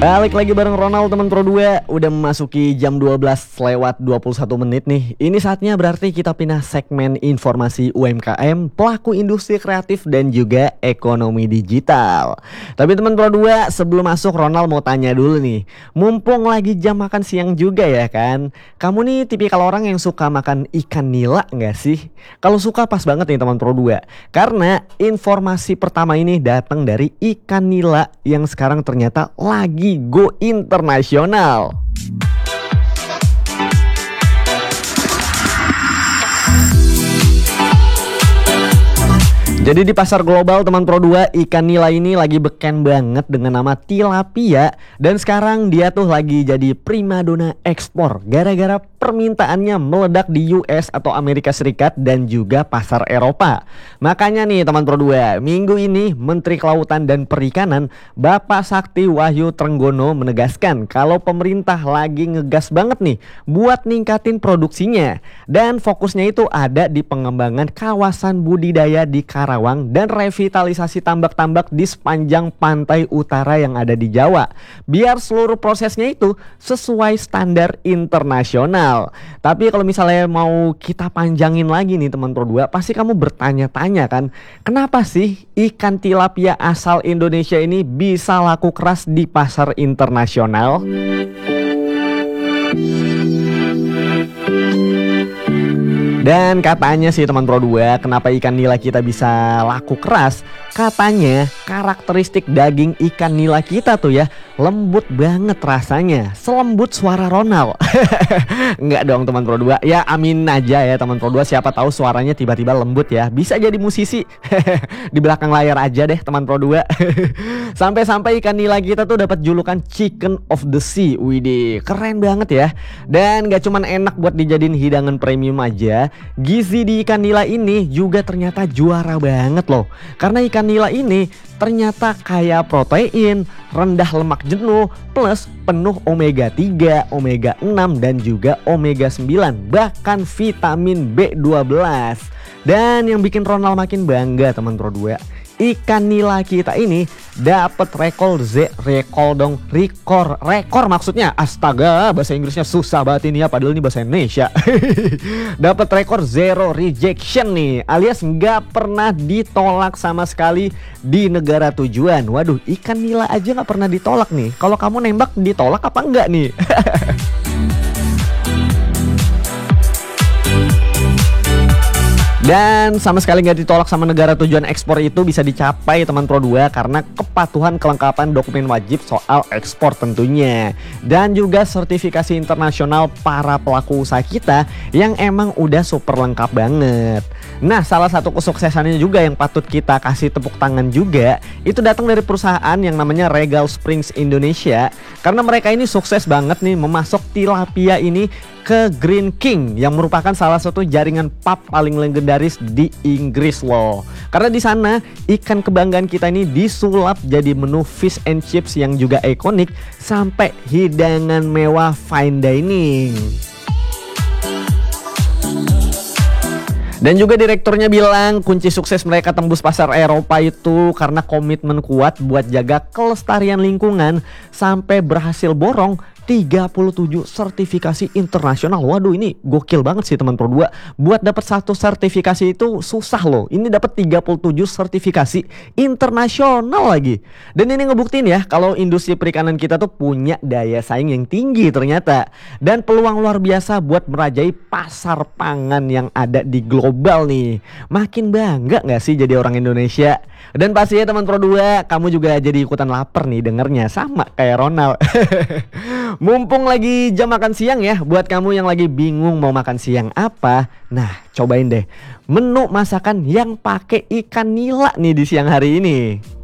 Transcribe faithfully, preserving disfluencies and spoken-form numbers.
Balik lagi bareng Ronald teman Pro dua. Udah memasuki jam dua belas lewat dua puluh satu menit nih. Ini saatnya berarti kita pindah segmen informasi U M K M, pelaku industri kreatif dan juga ekonomi digital. Tapi teman Pro dua, sebelum masuk Ronald mau tanya dulu nih. Mumpung lagi jam makan siang juga ya kan, kamu nih tipikal orang yang suka makan ikan nila gak sih? Kalau suka pas banget nih teman Pro dua, karena informasi pertama ini datang dari ikan nila yang sekarang ternyata lagi go internasional. Jadi di pasar global teman Pro dua, ikan nila ini lagi beken banget dengan nama tilapia. Dan sekarang dia tuh lagi jadi primadona ekspor gara-gara permintaannya meledak di U S atau Amerika Serikat dan juga pasar Eropa. Makanya nih teman Pro dua, minggu ini Menteri Kelautan dan Perikanan Bapak Sakti Wahyu Trenggono menegaskan kalau pemerintah lagi ngegas banget nih buat ningkatin produksinya. Dan fokusnya itu ada di pengembangan kawasan budidaya di Karawang dan revitalisasi tambak-tambak di sepanjang pantai utara yang ada di Jawa, biar seluruh prosesnya itu sesuai standar internasional. Tapi kalau misalnya mau kita panjangin lagi nih teman Pro dua, pasti kamu bertanya-tanya kan, kenapa sih ikan tilapia asal Indonesia ini bisa laku keras di pasar internasional? Dan katanya sih teman Pro dua, kenapa ikan nila kita bisa laku keras? Katanya karakteristik daging ikan nila kita tuh ya lembut banget rasanya, selembut suara Ronald. Enggak dong teman Pro dua, ya amin aja ya teman Pro dua, siapa tahu suaranya tiba-tiba lembut ya, bisa jadi musisi. Di belakang layar aja deh teman Pro dua. Sampai-sampai ikan nila kita tuh dapat julukan Chicken of the Sea. Widih, keren banget ya. Dan gak cuman enak buat dijadiin hidangan premium aja, gizi di ikan nila ini juga ternyata juara banget loh. Karena ikan nila ini ternyata kaya protein, rendah lemak jenuh, plus penuh omega tiga, omega enam dan juga omega sembilan, bahkan vitamin B dua belas. Dan yang bikin Ronald makin bangga teman Pro dua, ikan nila kita ini dapat rekor Z, rekor dong, rekor, rekor maksudnya, astaga bahasa Inggrisnya susah banget ini ya, padahal ini bahasa Indonesia. Dapat rekor zero rejection nih, alias nggak pernah ditolak sama sekali di negara tujuan. Waduh, ikan nila aja nggak pernah ditolak nih. Kalau kamu nembak ditolak apa enggak nih? Dan sama sekali nggak ditolak sama negara tujuan ekspor itu bisa dicapai teman Pro dua karena kepatuhan kelengkapan dokumen wajib soal ekspor tentunya. Dan juga sertifikasi internasional para pelaku usaha kita yang emang udah super lengkap banget. Nah, salah satu kesuksesannya juga yang patut kita kasih tepuk tangan juga, itu datang dari perusahaan yang namanya Regal Springs Indonesia. Karena mereka ini sukses banget nih memasok tilapia ini ke Green King yang merupakan salah satu jaringan pub paling legendaris di Inggris loh. Karena di sana ikan kebanggaan kita ini disulap jadi menu fish and chips yang juga ikonik sampai hidangan mewah fine dining. Dan juga direkturnya bilang kunci sukses mereka tembus pasar Eropa itu karena komitmen kuat buat jaga kelestarian lingkungan sampai berhasil borong tiga puluh tujuh sertifikasi internasional. Waduh, ini gokil banget sih teman Pro dua. Buat dapat satu sertifikasi itu susah loh. Ini dapat tiga puluh tujuh sertifikasi internasional lagi. Dan ini ngebuktiin ya kalau industri perikanan kita tuh punya daya saing yang tinggi ternyata. Dan peluang luar biasa buat merajai pasar pangan yang ada di global nih. Makin bangga gak sih jadi orang Indonesia? Dan pastinya teman Pro dua, kamu juga jadi ikutan lapar nih dengernya, sama kayak Ronald. Mumpung lagi jam makan siang ya, buat kamu yang lagi bingung mau makan siang apa, nah cobain deh menu masakan yang pakai ikan nila nih di siang hari ini.